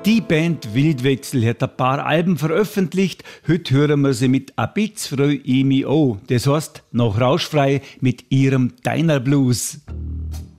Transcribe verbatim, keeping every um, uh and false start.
Die Band Wildwechsel hat ein paar Alben veröffentlicht. Heute hören wir sie mit «A Bitz freu i mi o». Das heißt, noch rauschfrei mit ihrem Deiner Blues.